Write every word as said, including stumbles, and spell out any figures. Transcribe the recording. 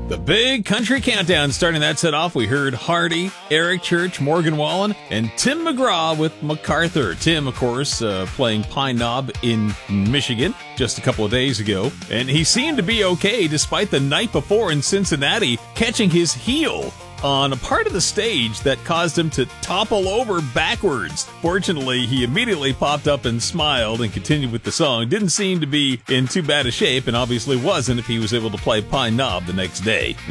The Big Country Countdown. Starting that set off, we heard Hardy, Eric Church, Morgan Wallen, and Tim McGraw with MacArthur. Tim, of course, uh, playing Pine Knob in Michigan just a couple of days ago. And he seemed to be okay despite the night before in Cincinnati catching his heel on a part of the stage that caused him to topple over backwards. Fortunately, he immediately popped up and smiled and continued with the song. Didn't seem to be in too bad a shape, and obviously wasn't if he was able to play Pine Knob the next day.